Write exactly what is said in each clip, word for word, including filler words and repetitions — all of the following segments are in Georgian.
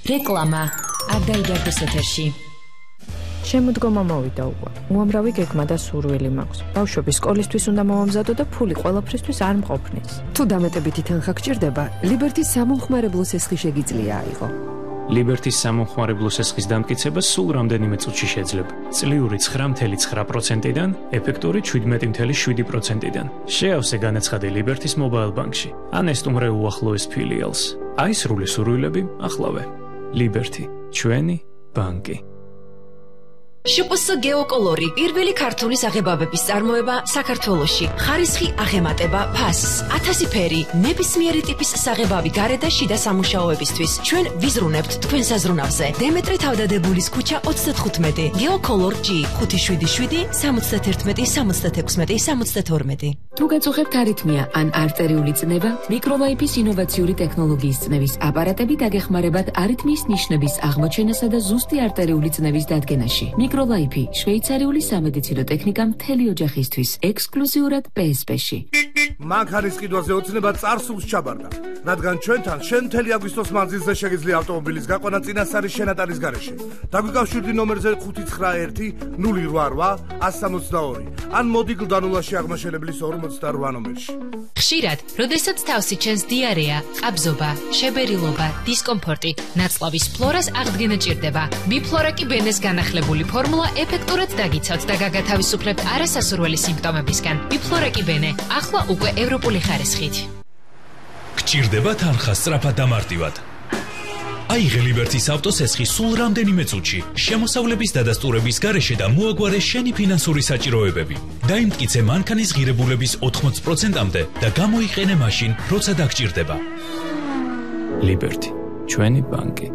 რეკლამა არ დაიდარდეს ეთერში. შემოდგომა მოვიდა უკვე. უამრავი გეგმა და სურვილი მაქვს. ბავშვების სკოლისთვის უნდა მომამზადო და ფული ყველაფრისთვის არ მყოფნის. თუ დამეტებითი თანხა გჭირდება, ლიბერტის სამომხმარებლო სესხი შეგიძლია აიღო. ლიბერტის სამომხმარებლო სესხის დამტკიცება სულ რამდენიმე წუთში შეძლება. წლიური ცხრა წუთი ცხრა პროცენტიდან ეფექტური შვიდმეტი წუთი შვიდი პროცენტიდან. შეავსე განაცხადი ლიბერტის მობაილ ბანკში. ან ესტუმრე უახლოეს ფილიალს. აი სრული სურვილები ახლავე. ლიბერტი, ჩვენი ბანკი. შპს გეოკოლორი პირველი ქართული საღებავების წარმოება საქართველოში. ხარისხი აღემატება ფასს. ათასი ფერი, ნებისმიერი ტიპის საღებავი გარე და შიდა სამუშაოებისთვის. ჩვენ ვიზრუნებთ თქვენ საზრუნავზე. დემეტრე თავდადებულის ქუჩა ოცდათხუთმეტი. გეოკოლორ ჯი ხუთი შვიდი შვიდი სამოცდაათერთმეტი სამოცდაათექვსმეტი სამოცდათორმეტი. თუ გაწუხებთ არითმია ან არტერიული წნება, მიკროლაიფის ინოვაციური ტექნოლოგიის წნევის აპარატები დაგეხმარებათ არითმიის ნიშნების აღმოჩენასა და ზუსტი არტერიული წნევის დადგენაში. მიკროლაიფი შვეიცარიული სამედიცინო ტექნიკა მთელი ოჯახისთვის, ექსკლუზიურად პე ეს პე-ში. მანქანის ყიდვაზე ოცნება წარსულს ჩაბარდა, რადგან ჩვენთან შენ მთელი აგვისტოს მანძილზე შეგიძლია ავტომობილის გაყვანა წინასწარი შენატარის გარეშე. დაგვიკავშირდი ნომერზე ხუთი ცხრა ერთი ნული რვა რვა ასი სამოცდაორი ან მოდი გლდანულაში აღმაშენებლის ორმოცდარვა ნომერში. ხშირად, როდესაც თავსი ჩენს დიარეა, ყაბზობა, შებერილობა, დისკომფორტი, ნაწლავის ფლორას აღდგენა ჭირდება. ბიფლორაკი ბენეს განახლებული ფორმულა ეფექტურად დაგიცავთ და გაგათავისუფლებთ არასასურველი სიმპტომებისგან. ბიფლორაკი ბენე, ახლა უკვე ევროპული ხარისხით. გჭირდება თანხა სწრაფად დამარტივად. აიღე ლიბერტის ავტოსესხი სულ რამდენიმე წუთში, შემოსავლების დადასტურების გარეშე და მოაგვარე შენი ფინანსური საჭიროებები. დაიმტკიცე მანქანის ღირებულების ოთხმოცი პროცენტამდე და გამოიყენე მაშინ, როცა დაგჭირდება. ლიბერტი, ჩვენი ბანკი.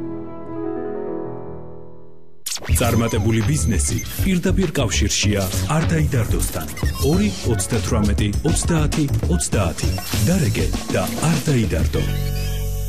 წარმატებული ბიზნესი პირდაპირ კავშირშია არ დაიდარდოსთან. ორი ოცდათვრამეტი ოცდაათი ოცდაათი. დარეგე და არ დაიდარდო.